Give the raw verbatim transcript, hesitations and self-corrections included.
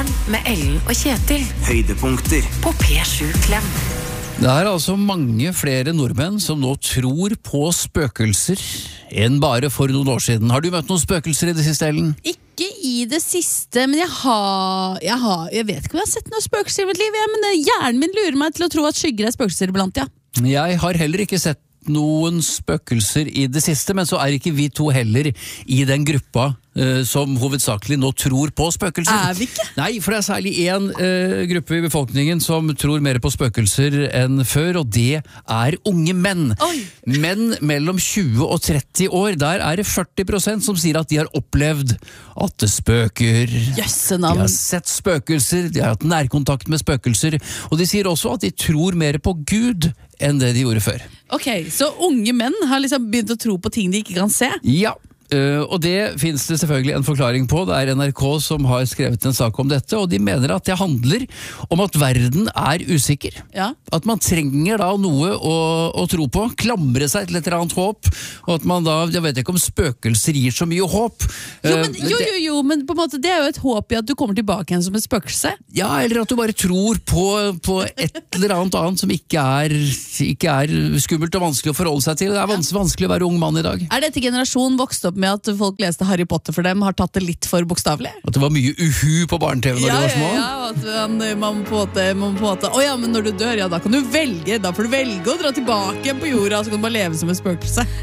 Morgen med Ellen og Kjetil. Høydepunkter på P sju Klem. Det er altså mange flere nordmenn som nå tror på spøkelser enn bare for noen år siden. Har du møtt noen spøkelser i det siste, Ellen? Ikke i det siste, men jeg har, jeg har Jeg vet ikke om jeg har sett noen spøkelser i mitt liv, ja, men hjernen min lurer meg til å tro at skygger er spøkelser iblant, ja. Jeg har heller ikke sett noen spøkelser i det siste, men så er ikke vi to heller i den gruppa uh, som hovedsakelig nå tror på spøkelser. Er vi ikke? Nei, for det er særlig en uh, gruppe i befolkningen som tror mer på spøkelser enn før, og det er unge menn. Oi. Menn mellom tjue og tretti år, der er det førti prosent som sier at de har opplevd at det spøker. Jøssenavn. De har sett spøkelser, de har hatt nærkontakt med spøkelser, og de sier også at de tror mer på Gud enn det de gjorde før. Ok, så unge menn har liksom begynt å tro på ting de ikke kan se? Ja, Uh, og det finnes det selvfølgelig en forklaring på. Det er N R K som har skrevet en sak om dette, og de mener at det handler om at verden er usikker. Ja. At man trenger da noe å, å tro på, klamre seg til et eller annet håp, og at man da, jeg vet ikke om spøkelser gir så mye håp. Jo, men, Uh, jo, det, jo, jo, men på en måte det er jo et håp i at du kommer tilbake igjen som et spøkelse. ja, eller at du bare tror på, på et eller annet annet som ikke er, ikke er skummelt og vanskelig å forholde seg til. Det er vanskelig, vanskelig å være ung mann i dag. Er dette generasjon vokst opp med at folk leste Harry Potter for dem, har tatt det litt for bokstavelig? At det var mye uhu på barne-T V når Ja, de var små. ja, ja, og at man, man på en måte, man på en måte Å ja, men når du dør, ja, da kan du velge Da får du velge å dra tilbake på jorda, så kan du bare leve som et spøkelse.